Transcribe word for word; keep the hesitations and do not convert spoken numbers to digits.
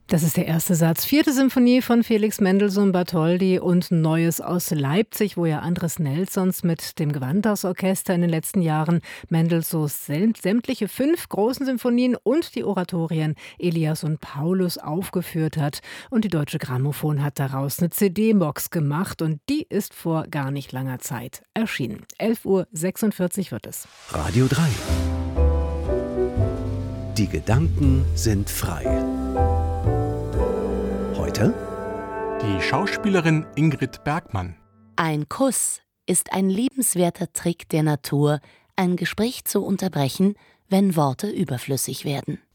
Das ist der erste Satz. Vierte Symphonie von Felix Mendelssohn Bartholdy und Neues aus Leipzig, wo ja Andres Nelsons mit dem Gewandhausorchester in den letzten Jahren Mendelssohns sämtliche fünf großen Symphonien und die Oratorien Elias und Paulus aufgeführt hat. Und die Deutsche Grammophon hat daraus eine C D-Box gemacht und die ist vor gar nicht langer Zeit erschienen. elf Uhr sechsundvierzig wird es. Radio drei. Die Gedanken sind frei. Heute die Schauspielerin Ingrid Bergman. Ein Kuss ist ein liebenswerter Trick der Natur, ein Gespräch zu unterbrechen, wenn Worte überflüssig werden.